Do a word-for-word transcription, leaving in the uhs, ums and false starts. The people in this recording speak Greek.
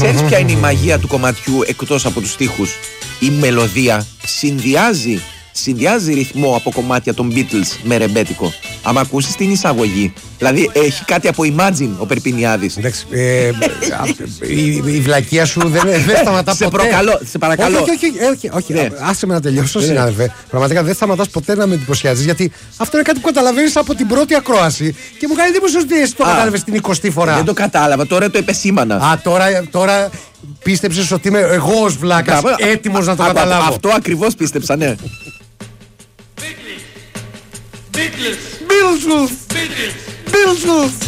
Ξέρεις ποια είναι η μαγεία του κομματιού εκτός από τους στίχους? Η μελωδία συνδυάζει, συνδυάζει ρυθμό από κομμάτια των Beatles με ρεμπέτικο. Άμα ακούσεις την εισαγωγή, δηλαδή έχει κάτι από Imagine ο Περπινιάδης. Εντάξει, ε, η, η βλακεία σου δεν, δεν σταματά σε ποτέ. Προκαλώ, σε παρακαλώ. Όχι, όχι, όχι, όχι, Ναι. άσε με να τελειώσω, Ναι. συνάδελφε. Πραγματικά δεν σταματάς ποτέ να με εντυπωσιάζεις, γιατί αυτό είναι κάτι που καταλαβαίνεις από την πρώτη ακρόαση και μου κάνει εντύπωση ότι εσύ το κατάλαβες την εικοστή φορά. Δεν το κατάλαβα, τώρα το επεσήμανα. Α, τώρα, τώρα πίστεψες ότι είμαι εγώ ως βλάκας έτοιμος να το Α, καταλάβω. Αυτό ακριβώς πίστεψα, ναι. Beatles! Beatles!